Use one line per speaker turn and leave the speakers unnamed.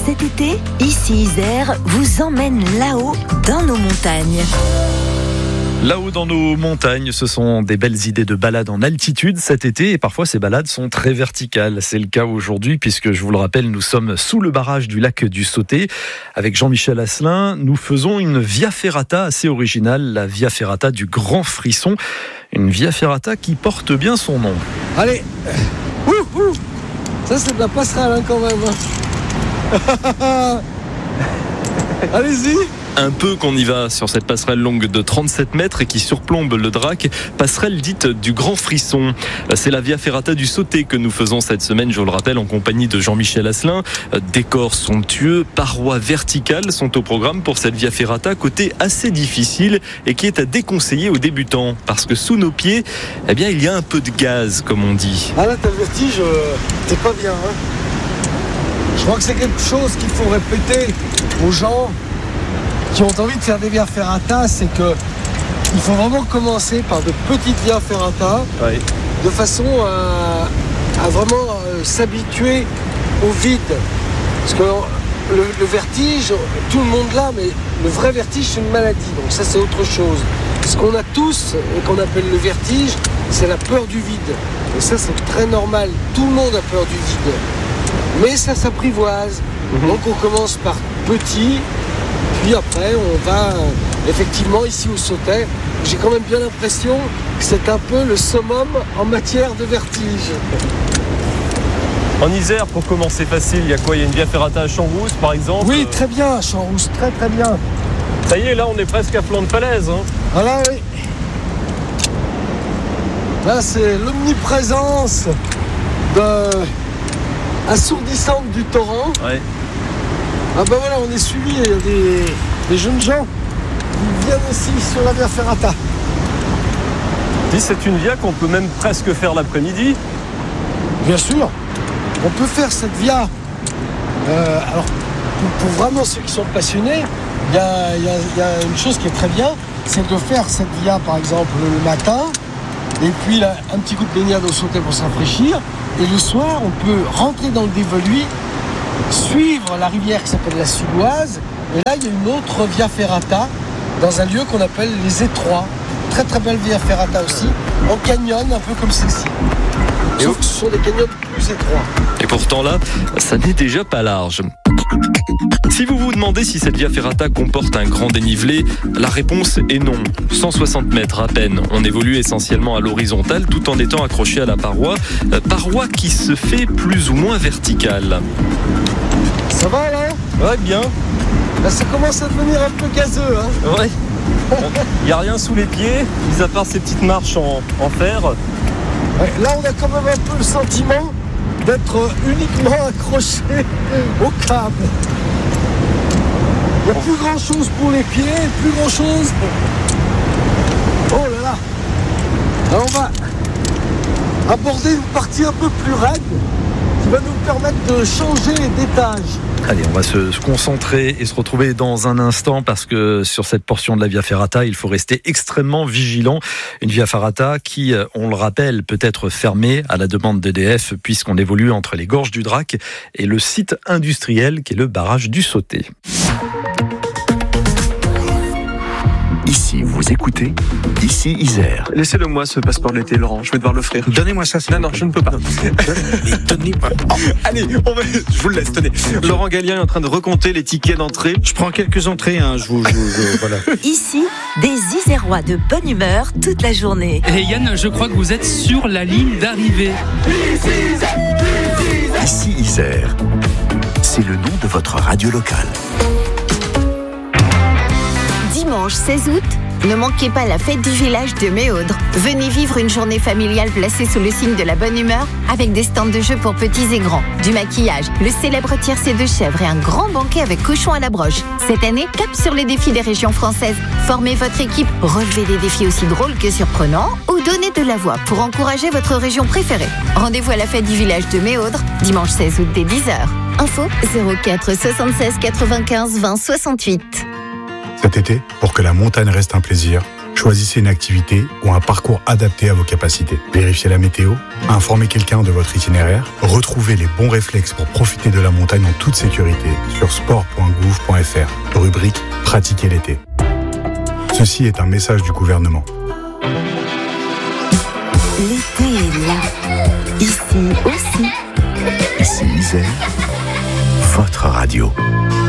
Cet été, ici Isère vous emmène là-haut dans nos montagnes.
Là-haut dans nos montagnes, ce sont des belles idées de balades en altitude cet été et parfois ces balades sont très verticales. C'est le cas aujourd'hui puisque, je vous le rappelle, nous sommes sous le barrage du lac du Sauté. Avec Jean-Michel Asselin, nous faisons une via ferrata assez originale, la via ferrata du Grand Frisson. Une via ferrata qui porte bien son nom.
Allez, ça c'est de la passerelle hein, quand même. Allez-y.
Un peu qu'on y va sur cette passerelle longue de 37 mètres et qui surplombe le Drac, passerelle dite du Grand Frisson. C'est la Via Ferrata du Sauté que nous faisons cette semaine, je vous le rappelle, en compagnie de Jean-Michel Asselin. Décors somptueux, parois verticales sont au programme pour cette Via Ferrata, côté assez difficile et qui est à déconseiller aux débutants parce que sous nos pieds, eh bien, il y a un peu de gaz, comme on dit.
Ah là, t'as le vertige, t'es pas bien. Hein. Je crois que c'est quelque chose qu'il faut répéter aux gens qui ont envie de faire des via ferrata, c'est que il faut vraiment commencer par de petites via ferrata, de façon à vraiment s'habituer au vide. Parce que le vertige, tout le monde l'a, mais le vrai vertige, c'est une maladie. Donc ça, c'est autre chose. Ce qu'on a tous et qu'on appelle le vertige, c'est la peur du vide. Et ça, c'est très normal. Tout le monde a peur du vide. Mais ça s'apprivoise. Donc on commence par petit. Puis après, on va effectivement ici au Sautet. J'ai quand même bien l'impression que c'est un peu le summum en matière de vertige.
En Isère, pour commencer facile, il y a quoi ? Il y a une via ferrata à Champs-Rousse, par exemple ?
Oui, très bien, Champs-Rousse, très très bien.
Ça y est, là, on est presque à flanc de falaise. Hein.
Voilà, oui. Là, c'est l'omniprésence assourdissante du torrent.
Ouais.
Ah ben voilà, on est suivi, il y a des jeunes gens qui viennent aussi sur la via ferrata.
C'est une via qu'on peut même presque faire l'après-midi.
Bien sûr, on peut faire cette via. Alors, pour vraiment ceux qui sont passionnés, il y a une chose qui est très bien, c'est de faire cette via par exemple le matin, et puis là, un petit coup de baignade au Sautet pour s'rafraîchir, et le soir, on peut rentrer dans le dévoluy, suivre la rivière qui s'appelle la Sudoise, et là il y a une autre via ferrata dans un lieu qu'on appelle les Étroits. Très très belle via ferrata aussi, en canyon un peu comme celle-ci. Sauf que ce sont des canyons plus étroits.
Et pourtant là, ça n'est déjà pas large. Si vous vous demandez si cette via ferrata comporte un grand dénivelé, la réponse est non. 160 mètres à peine. On évolue essentiellement à l'horizontale tout en étant accroché à la paroi. Paroi qui se fait plus ou moins verticale.
Ça va là ?
Ouais, bien.
Là ça commence à devenir un peu gazeux. Hein.
Ouais. Il n'y a rien sous les pieds, mis à part ces petites marches en fer.
Ouais, là on a quand même un peu le sentiment d'être uniquement accroché au câble. Il n'y a plus grand chose pour les pieds, plus grand chose. Oh là là. Alors on va aborder une partie un peu plus raide qui va nous permettre de changer d'étage.
Allez, on va se concentrer et se retrouver dans un instant parce que sur cette portion de la Via Ferrata, il faut rester extrêmement vigilant. Une Via Ferrata qui, on le rappelle, peut être fermée à la demande d'EDF puisqu'on évolue entre les gorges du Drac et le site industriel qui est le barrage du Sauté.
Ici, vous écoutez, ici Isère.
Laissez-le moi ce passeport de l'été, Laurent, je vais devoir l'offrir.
Donnez-moi ça,
Non, je ne peux pas.
Donnez-moi.
Allez, je vous le laisse, tenez. Laurent Gallien est en train de recompter les tickets d'entrée.
Je prends quelques entrées, voilà.
Ici, des Isérois de bonne humeur toute la journée.
Et Yann, je crois que vous êtes sur la ligne d'arrivée.
Ici Isère, c'est le nom de votre radio locale.
Dimanche 16 août, ne manquez pas la fête du village de Méaudre. Venez vivre une journée familiale placée sous le signe de la bonne humeur avec des stands de jeux pour petits et grands, du maquillage, le célèbre tiercé de chèvre et un grand banquet avec cochon à la broche. Cette année, cap sur les défis des régions françaises. Formez votre équipe, relevez des défis aussi drôles que surprenants ou donnez de la voix pour encourager votre région préférée. Rendez-vous à la fête du village de Méaudre, dimanche 16 août dès 10h. Info 04 76 95 20 68.
Cet été, pour que la montagne reste un plaisir, Choisissez une activité ou un parcours adapté à vos capacités. Vérifiez la météo, informez quelqu'un de votre itinéraire, retrouvez les bons réflexes pour profiter de la montagne en toute sécurité sur sport.gouv.fr, rubrique « Pratiquer l'été ». Ceci est un message du gouvernement.
L'été est là. Ici aussi.
Ici Isère, votre radio.